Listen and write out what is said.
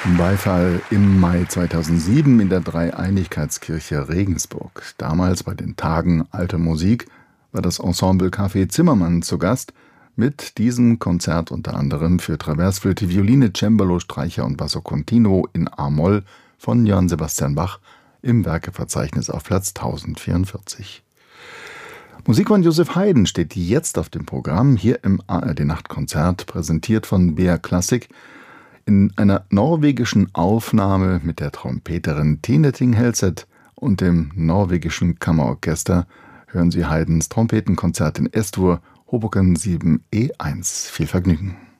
Beifall im Mai 2007 in der Dreieinigkeitskirche Regensburg. Damals bei den Tagen Alte Musik war das Ensemble Café Zimmermann zu Gast mit diesem Konzert unter anderem für Traversflöte, Violine, Cembalo, Streicher und Basso Continuo in A-Moll von Johann Sebastian Bach im Werkeverzeichnis auf Platz 1044. Musik von Joseph Haydn steht jetzt auf dem Programm, hier im ARD-Nachtkonzert, präsentiert von BR Classic, in einer norwegischen Aufnahme mit der Trompeterin Tine Thing Helseth und dem norwegischen Kammerorchester hören Sie Haydns Trompetenkonzert in S-Dur, Hoboken 7 E1. Viel Vergnügen.